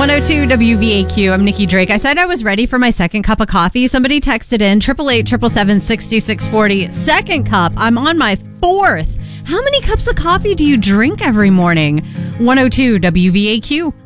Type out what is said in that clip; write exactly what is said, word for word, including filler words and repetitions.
one oh two W V A Q. I'm Nikki Drake. I said I was ready for my second cup of coffee. Somebody texted in triple eight triple seven sixty six forty. Second cup. I'm on my fourth. How many cups of coffee do you drink every morning? one oh two W V A Q.